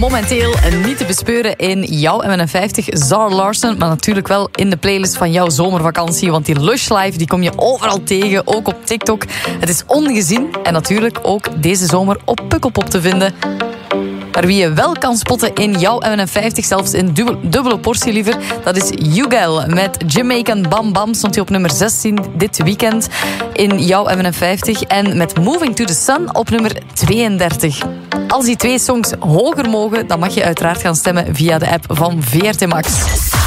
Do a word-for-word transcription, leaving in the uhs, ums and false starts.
momenteel niet te bespeuren in jouw M N vijftig. Zara Larsson, maar natuurlijk wel in de playlist van jouw zomervakantie. Want die Lush Life die kom je overal tegen, ook op TikTok. Het is ongezien en natuurlijk ook deze zomer op Pukkelpop te vinden. Maar wie je wel kan spotten in jouw M N vijftig, zelfs in dubbel, dubbele portie liever, dat is Ugel. Met Jamaican Bam Bam stond hij op nummer zestien dit weekend in jouw M N vijftig. En met Moving to the Sun op nummer tweeëndertig. Als die twee songs hoger mogen, dan mag je uiteraard gaan stemmen via de app van V R T Max.